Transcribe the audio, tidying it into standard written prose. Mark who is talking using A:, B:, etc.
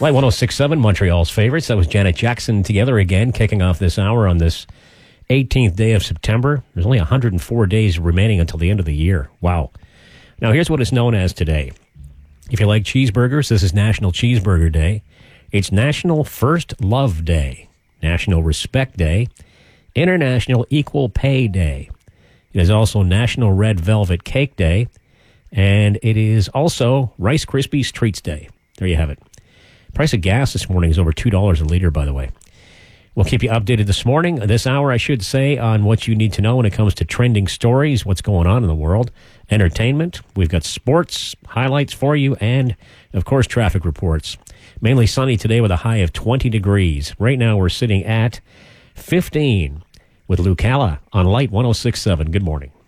A: Light 106.7, Montreal's favorites. That was Janet Jackson together again, kicking off this hour on this 18th day of September. There's only 104 days remaining until the end of the year. Wow. Now, here's what it's known as today. If you like cheeseburgers, this is National Cheeseburger Day. It's National First Love Day, National Respect Day, International Equal Pay Day. It is also National Red Velvet Cake Day, and it is also Rice Krispies Treats Day. There you have it. Price of gas this morning is over $2 a liter, by the way. We'll keep you updated this morning, this hour, I should say, on what you need to know when it comes to trending stories, what's going on in the world, entertainment. We've got sports highlights for you, and, of course, traffic reports. Mainly sunny today with a high of 20 degrees. Right now we're sitting at 15 with Lucala on Light 106.7. Good morning.